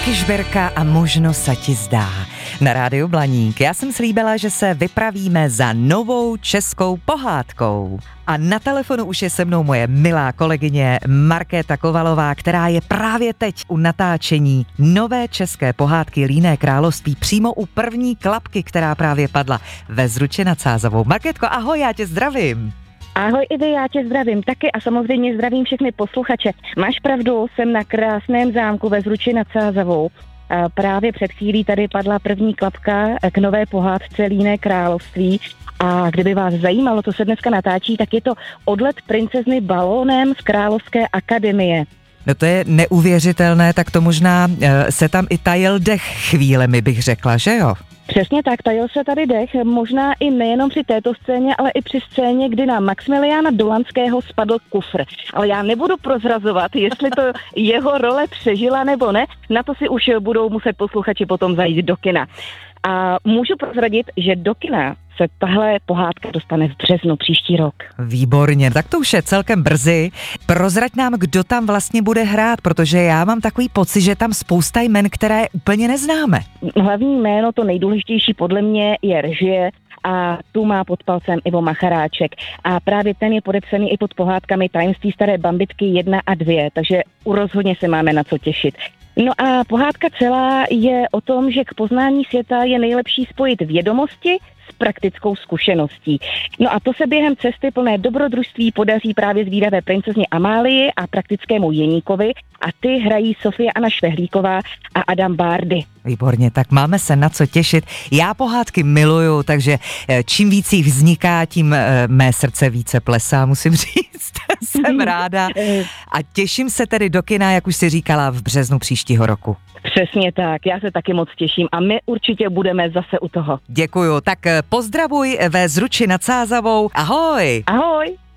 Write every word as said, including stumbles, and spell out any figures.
Kyšberka a možno sa ti zdá. Na rádiu Blaník. Já jsem slíbila, že se vypravíme za novou českou pohádkou. A na telefonu už je se mnou moje milá kolegyně Markéta Kovalová, která je právě teď u natáčení nové české pohádky Líné království přímo u první klapky, která právě padla ve Zruči nad Sázavou. Markétko, ahoj, já tě zdravím. Ahoj i vy, já tě zdravím taky a samozřejmě zdravím všechny posluchače. Máš pravdu, jsem na krásném zámku ve Zruči nad Sázavou. A právě před chvílí tady padla první klapka k nové pohádce Líné království. A kdyby vás zajímalo, co se dneska natáčí, tak je to odlet princezny balónem z Královské akademie. No to je neuvěřitelné, tak to možná se tam i tajil dech chvílemi, bych řekla, že jo? Přesně tak, tajil se tady dech, možná i nejenom při této scéně, ale i při scéně, kdy na Maximiliána Dolanského spadl kufr. Ale já nebudu prozrazovat, jestli to jeho role přežila nebo ne, na to si už budou muset posluchači potom zajít do kina. A můžu prozradit, že do kina se tahle pohádka dostane v březnu příští rok. Výborně, tak to už je celkem brzy. Prozrať nám, kdo tam vlastně bude hrát, protože já mám takový pocit, že tam spousta jmen, které úplně neznáme. Hlavní jméno, to nejdůležitější podle mě, je režie a tu má pod palcem Ivo Macharáček. A právě ten je podepsaný i pod pohádkami Tajemství staré bambitky jedna a dvě, takže rozhodně se máme na co těšit. No a pohádka celá je o tom, že k poznání světa je nejlepší spojit vědomosti s praktickou zkušeností. No a to se během cesty plné dobrodružství podaří právě zvídavé princezně Amálii a praktickému Jeníkovi a ty hrají Sofie Anna Švehlíková a Adam Bárdy. Výborně, tak máme se na co těšit. Já pohádky miluju, takže čím víc jich vzniká, tím mé srdce více plesá, musím říct. Jsem ráda a těším se tedy do kina, jak už jsi říkala, v březnu příštího roku. Přesně tak, já se taky moc těším a my určitě budeme zase u toho. Děkuju, tak pozdravuj ve Zruči nad Sázavou. Ahoj! Ahoj!